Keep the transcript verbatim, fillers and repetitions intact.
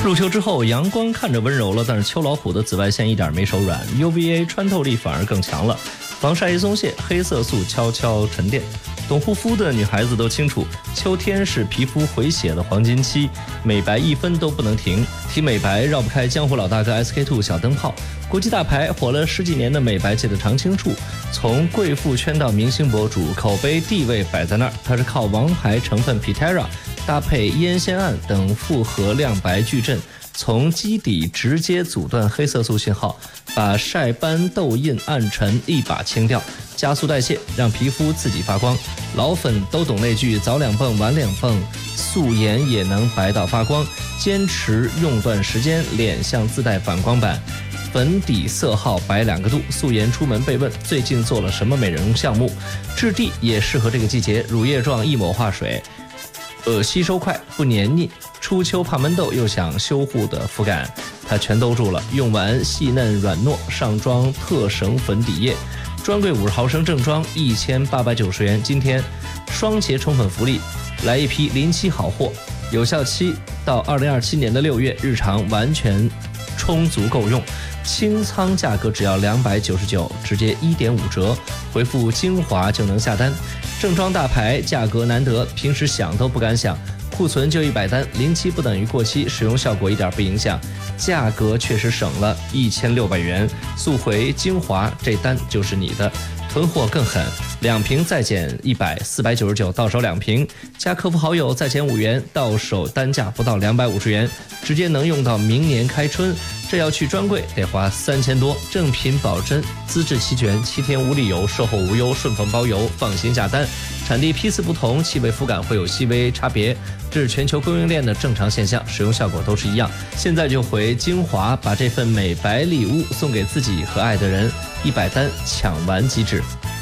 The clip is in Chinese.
入秋之后，阳光看着温柔了，但是秋老虎的紫外线一点没手软 ，U V A 穿透力反而更强了。防晒一松懈，黑色素悄悄沉淀。懂护肤的女孩子都清楚，秋天是皮肤回血的黄金期，美白一分都不能停。提美白绕不开江湖老大哥 S K two 小灯泡，国际大牌火了十几年的美白界的常青树，从贵妇圈到明星博主，口碑地位摆在那儿。它是靠王牌成分 Pitera 搭配烟酰胺等复合亮白矩阵，从基底直接阻断黑色素信号，把晒斑、痘印、暗沉一把清掉，加速代谢，让皮肤自己发光。老粉都懂那句早两蹦晚两蹦，素颜也能白到发光。坚持用段时间，脸像自带反光板。粉底色号白两个度，素颜出门被问最近做了什么美容项目？质地也适合这个季节，乳液状一抹化水。呃，吸收快不黏腻，初秋怕闷痘又想修护的肤感，它全兜住了。用完细嫩软糯，上妆特省粉底液，专柜五十毫升正装一千八百九十元。今天双节冲粉福利，来一批临期好货，有效期到二零二七年的六月，日常完全充足够用。清仓价格只要两百九十九，直接一点五折，回复精华就能下单。正装大牌，价格难得，平时想都不敢想。库存就一百单，临期不等于过期，使用效果一点不影响，价格确实省了一千六百元。速回精华，这单就是你的。囤货更狠，两瓶再减一百，四百九十九到手两瓶，加客服好友再减五元，到手单价不到两百五十元，直接能用到明年开春。这要去专柜得花三千多，正品保真，资质齐全，七天无理由，售后无忧，顺丰包邮，放心下单。产地批次不同，气味肤感会有细微差别，这是全球供应链的正常现象，使用效果都是一样。现在就回精华，把这份美白礼物送给自己和爱的人，一百单抢完即止。